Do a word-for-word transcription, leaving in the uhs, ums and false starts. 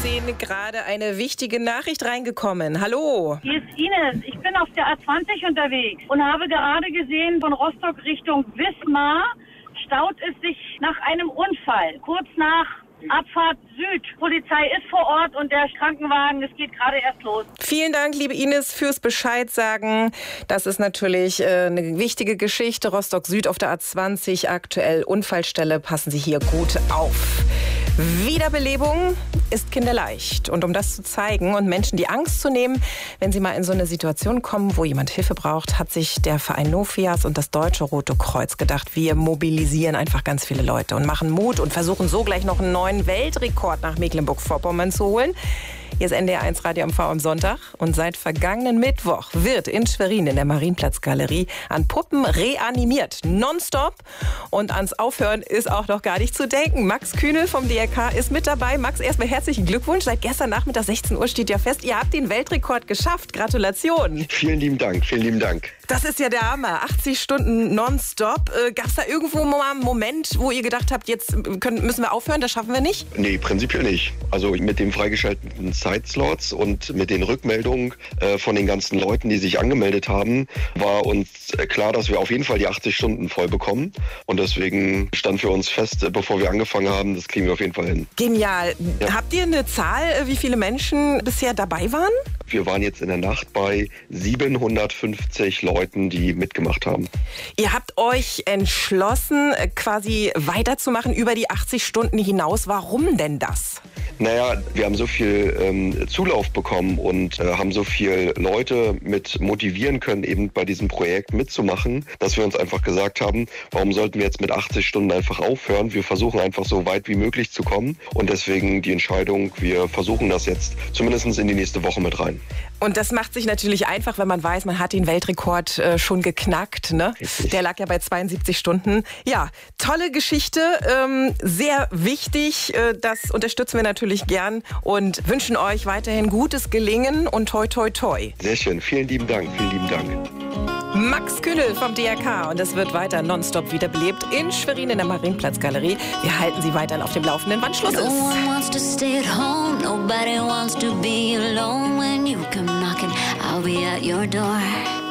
zehn gerade eine wichtige Nachricht reingekommen. Hallo. Hier ist Ines. Ich bin auf der A zwanzig unterwegs und habe gerade gesehen, von Rostock Richtung Wismar staut es sich nach einem Unfall. Kurz nach Abfahrt Süd. Polizei ist vor Ort und der Krankenwagen, es geht gerade erst los. Vielen Dank, liebe Ines, fürs Bescheid sagen. Das ist natürlich äh, eine wichtige Geschichte. Rostock Süd auf der A zwanzig, aktuell Unfallstelle. Passen Sie hier gut auf. Wiederbelebung ist kinderleicht. Und um das zu zeigen und Menschen die Angst zu nehmen, wenn sie mal in so eine Situation kommen, wo jemand Hilfe braucht, hat sich der Verein Nofias und das Deutsche Rote Kreuz gedacht, wir mobilisieren einfach ganz viele Leute und machen Mut und versuchen so gleich noch einen neuen Weltrekord nach Mecklenburg-Vorpommern zu holen. Hier ist N D R eins Radio M V am Sonntag und seit vergangenen Mittwoch wird in Schwerin in der Marienplatzgalerie an Puppen reanimiert, nonstop. Und ans Aufhören ist auch noch gar nicht zu denken. Max Kühnel vom D R K ist mit dabei. Max, erstmal herzlichen Glückwunsch. Seit gestern Nachmittag sechzehn Uhr steht ja fest, ihr habt den Weltrekord geschafft. Gratulation. Vielen lieben Dank, vielen lieben Dank. Das ist ja der Hammer. achtzig Stunden nonstop. Äh, Gab es da irgendwo mal einen Moment, wo ihr gedacht habt, jetzt können, müssen wir aufhören, das schaffen wir nicht? Nee, prinzipiell nicht. Also mit den freigeschalteten Zeitslots und mit den Rückmeldungen äh, von den ganzen Leuten, die sich angemeldet haben, war uns äh, klar, dass wir auf jeden Fall die achtzig Stunden voll bekommen. Und deswegen stand für uns fest, äh, bevor wir angefangen haben, das kriegen wir auf jeden Fall hin. Genial. Ja. Habt ihr eine Zahl, wie viele Menschen bisher dabei waren? Wir waren jetzt in der Nacht bei siebenhundertfünfzig Leuten, die mitgemacht haben. Ihr habt euch entschlossen, quasi weiterzumachen über die achtzig Stunden hinaus. Warum denn das? Naja, wir haben so viel ähm, Zulauf bekommen und äh, haben so viele Leute mit motivieren können, eben bei diesem Projekt mitzumachen, dass wir uns einfach gesagt haben, warum sollten wir jetzt mit achtzig Stunden einfach aufhören? Wir versuchen einfach so weit wie möglich zu kommen und deswegen die Entscheidung, wir versuchen das jetzt zumindest in die nächste Woche mit rein. Und das macht sich natürlich einfach, wenn man weiß, man hat den Weltrekord äh, schon geknackt. Ne? Der lag ja bei zweiundsiebzig Stunden. Ja, tolle Geschichte, ähm, sehr wichtig. Äh, das unterstützen wir natürlich gern und wünschen euch weiterhin gutes Gelingen und toi toi toi. Sehr schön, vielen lieben Dank, vielen lieben Dank. Max Kühnel vom D R K und es wird weiter nonstop wiederbelebt in Schwerin in der Marienplatzgalerie. Wir halten Sie weiterhin auf dem Laufenden, wann Schluss ist. No one wants to stay at home, nobody wants to be alone. When you come knocking, I'll be at your door.